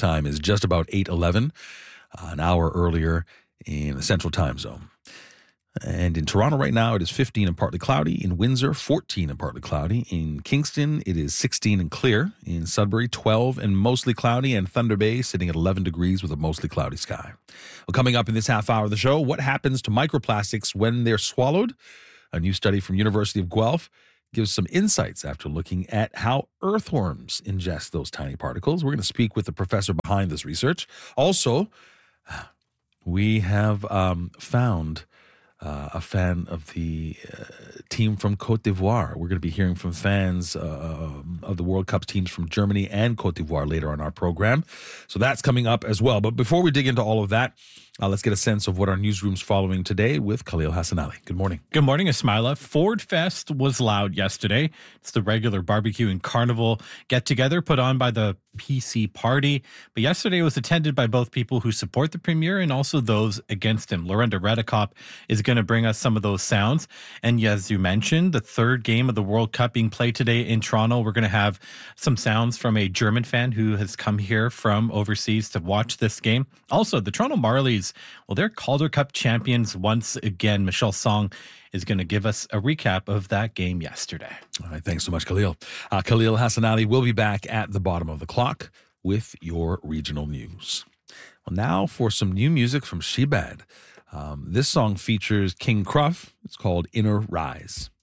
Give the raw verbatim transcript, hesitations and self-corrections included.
time is just about eight eleven, uh, an hour earlier in the Central Time Zone. And in Toronto right now, it is fifteen and partly cloudy. In Windsor, fourteen and partly cloudy. In Kingston, it is sixteen and clear. In Sudbury, twelve and mostly cloudy. And Thunder Bay sitting at eleven degrees with a mostly cloudy sky. Well, coming up in this half hour of the show, what happens to microplastics when they're swallowed? A new study from University of Guelph gives some insights after looking at how earthworms ingest those tiny particles. We're going to speak with the professor behind this research. Also, we have um, found Uh, a fan of the uh, team from Côte d'Ivoire. We're going to be hearing from fans uh, of the World Cup teams from Germany and Côte d'Ivoire later on our program. So that's coming up as well. But before we dig into all of that, uh, let's get a sense of what our newsroom's following today with Khalil Hassanali. Good morning. Good morning, Ismaila. Ford Fest was loud yesterday. It's the regular barbecue and carnival get-together put on by the P C Party. But yesterday was attended by both people who support the premier and also those against him. Lorenda Redekop is going to bring us some of those sounds. And as you mentioned, the third game of the World Cup being played today in Toronto. We're going to have some sounds from a German fan who has come here from overseas to watch this game. Also, the Toronto Marlies, well, they're Calder Cup champions once again. Michelle Song is going to give us a recap of that game yesterday. All right, thanks so much, Khalil. Uh, Khalil Hassanali will be back at the bottom of the clock with your regional news. Well, now for some new music from Shebad. Um, this song features King Cruff. It's called Inner Rise.